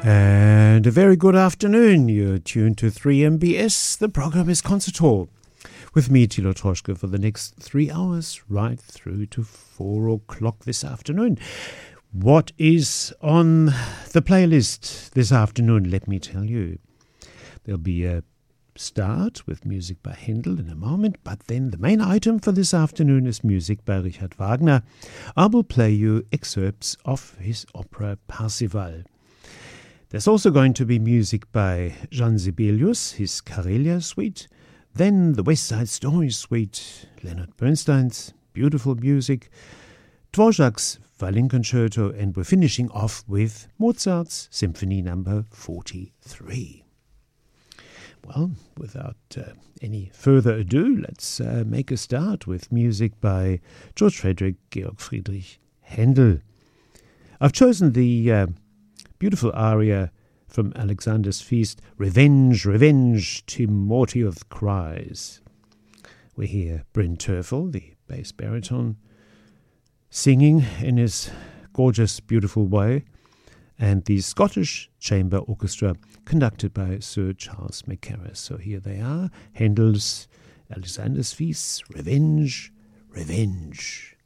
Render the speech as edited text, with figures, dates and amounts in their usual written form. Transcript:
And a very good afternoon. You're tuned to 3MBS. The program is Concert Hall. With me, Thilo Troschke, for the next 3 hours, right through to 4 o'clock this afternoon. What is on the playlist this afternoon? Let me tell you. There'll be a start with music by Handel in a moment, but then the main item for this afternoon is music by Richard Wagner. I will play you excerpts of his opera Parsifal. There's also going to be music by Jean Sibelius, his Karelia Suite, then the West Side Story Suite, Leonard Bernstein's beautiful music, Dvorak's Violin Concerto, and we're finishing off with Mozart's Symphony No. 43. Well, without any further ado, let's make a start with music by George Frederick Georg Friedrich Händel. I've chosen the beautiful aria from Alexander's Feast, Revenge, Revenge, Timoteusz cries. We hear Bryn Terfel, the bass baritone, singing in his gorgeous, beautiful way, and the Scottish Chamber Orchestra conducted by Sir Charles Mackerras. So here they are, Handel's Alexander's Feast, Revenge, Revenge.